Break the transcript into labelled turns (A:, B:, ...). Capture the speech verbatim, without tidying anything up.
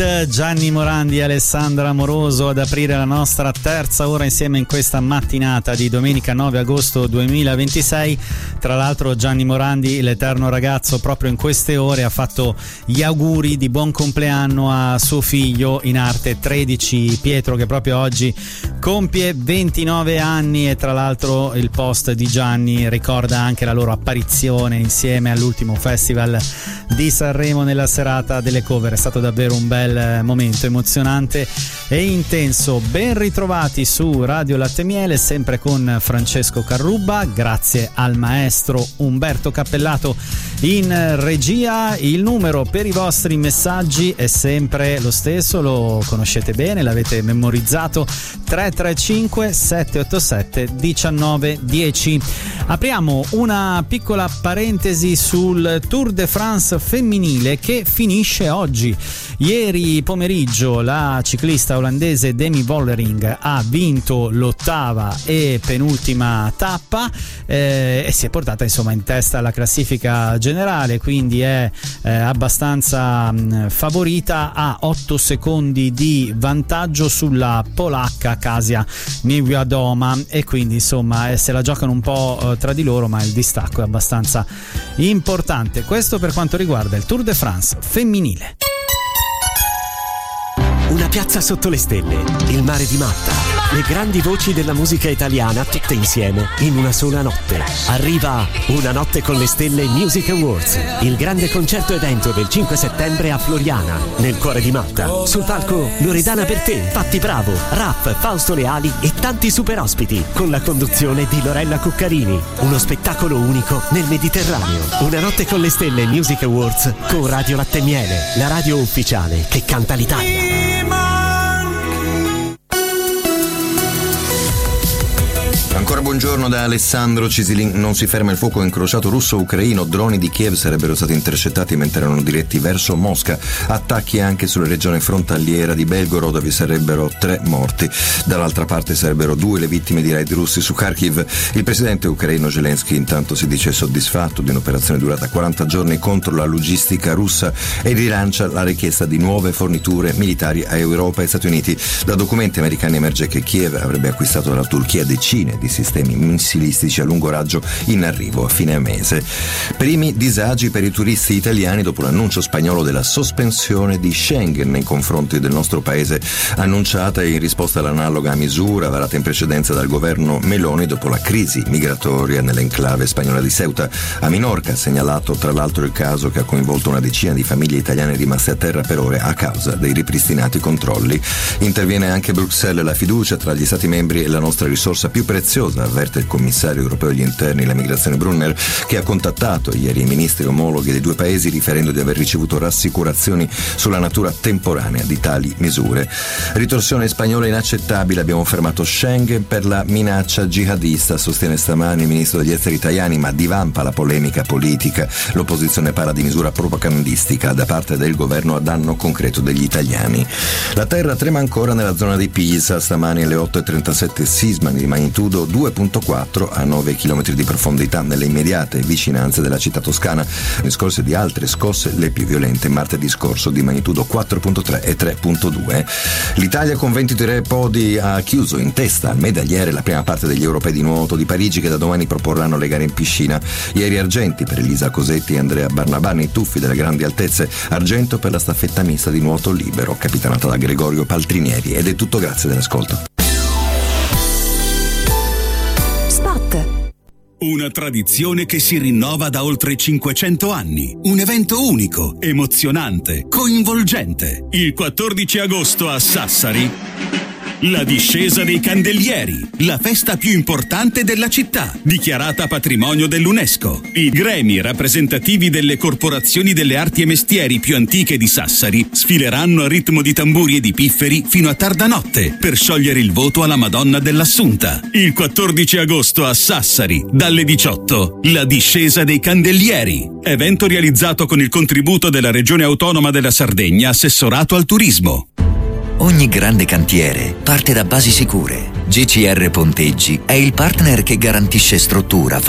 A: Gianni Morandi e Alessandra Amoroso ad aprire la nostra terza ora insieme in questa mattinata di domenica nove agosto duemilaventisei. Tra l'altro Gianni Morandi, l'eterno ragazzo, proprio in queste ore ha fatto gli auguri di buon compleanno a suo figlio in arte tredici, Pietro, che proprio oggi compie ventinove anni, e tra l'altro il post di Gianni ricorda anche la loro apparizione insieme all'ultimo festival di Sanremo nella serata delle cover. È stato davvero un bel momento emozionante e intenso. Ben ritrovati su Radio Latte Miele, sempre con Francesco Carrubba, grazie al maestro Umberto Cappellato in regia. Il numero per i vostri messaggi è sempre lo stesso, lo conoscete bene, l'avete memorizzato: tre tre cinque sette otto sette uno nove uno zero. Apriamo una piccola parentesi sul Tour de France femminile che finisce oggi. Ieri pomeriggio la ciclista olandese Demi Vollering ha vinto l'ottava e penultima tappa eh, e si è portata insomma in testa alla classifica generale, quindi è eh, abbastanza mh, favorita, a otto secondi di vantaggio sulla polacca Kasia Niewiadoma, e quindi insomma eh, se la giocano un po' eh, tra di loro, ma il distacco è abbastanza importante. Questo per quanto riguarda il Tour de France femminile.
B: Una piazza sotto le stelle, il mare di Matta, le grandi voci della musica italiana tutte insieme in una sola notte. Arriva Una notte con le stelle Music Awards, il grande concerto evento del cinque settembre a Floriana, nel cuore di Matta. Sul palco Loredana Bertè, Patti Bravo, Raff, Fausto Leali e tanti super ospiti, con la conduzione di Lorella Cuccarini. Uno spettacolo unico nel Mediterraneo. Una notte con le stelle Music Awards con Radio Latte Miele, la radio ufficiale che canta l'Italia.
C: Ancora buongiorno da Alessandro Cisilin. Non si ferma il fuoco incrociato russo-ucraino. Droni di Kiev sarebbero stati intercettati mentre erano diretti verso Mosca. Attacchi anche sulla regione frontaliera di Belgorod, dove sarebbero tre morti. Dall'altra parte sarebbero due le vittime di raid russi su Kharkiv. Il presidente ucraino Zelensky intanto si dice soddisfatto di un'operazione durata quaranta giorni contro la logistica russa e rilancia la richiesta di nuove forniture militari a Europa e Stati Uniti. Da documenti americani emerge che Kiev avrebbe acquistato dalla Turchia decine di sistemi missilistici a lungo raggio in arrivo a fine mese. Primi disagi per i turisti italiani dopo l'annuncio spagnolo della sospensione di Schengen nei confronti del nostro paese, annunciata in risposta all'analoga misura varata in precedenza dal governo Meloni dopo la crisi migratoria nell'enclave spagnola di Ceuta. A Minorca, segnalato tra l'altro il caso che ha coinvolto una decina di famiglie italiane rimaste a terra per ore a causa dei ripristinati controlli. Interviene anche Bruxelles, la fiducia tra gli Stati membri è la nostra risorsa più preziosa, avverte il commissario europeo agli interni e la migrazione Brunner, che ha contattato ieri i ministri omologhi dei due paesi riferendo di aver ricevuto rassicurazioni sulla natura temporanea di tali misure. Ritorsione spagnola inaccettabile, abbiamo fermato Schengen per la minaccia jihadista, sostiene stamani il ministro degli esteri Tajani, ma divampa la polemica politica. L'opposizione parla di misura propagandistica da parte del governo a danno concreto degli italiani. La terra trema ancora nella zona di Pisa, stamani alle otto e trentasette sisma di magnitudo due virgola quattro a nove chilometri di profondità nelle immediate vicinanze della città toscana, nel scorso di altre scosse, le più violente martedì scorso di magnitudo quattro virgola tre e tre virgola due. L'Italia con ventitré podi ha chiuso in testa al medagliere la prima parte degli europei di nuoto di Parigi, che da domani proporranno le gare in piscina. Ieri argenti per Elisa Cosetti e Andrea Barnabà nei tuffi delle grandi altezze, argento per la staffetta mista di nuoto libero capitanata da Gregorio Paltrinieri. Ed è tutto, grazie dell'ascolto.
D: Una tradizione che si rinnova da oltre cinquecento anni. Un evento unico, emozionante, coinvolgente. Il quattordici agosto a Sassari, la discesa dei Candelieri, la festa più importante della città, dichiarata patrimonio dell'UNESCO. I gremi rappresentativi delle corporazioni delle arti e mestieri più antiche di Sassari sfileranno a ritmo di tamburi e di pifferi fino a tarda notte per sciogliere il voto alla Madonna dell'Assunta. Il quattordici agosto a Sassari, dalle diciotto, la discesa dei Candelieri. Evento realizzato con il contributo della Regione Autonoma della Sardegna, assessorato al turismo.
E: Ogni grande cantiere parte da basi sicure. G C R Ponteggi è il partner che garantisce struttura,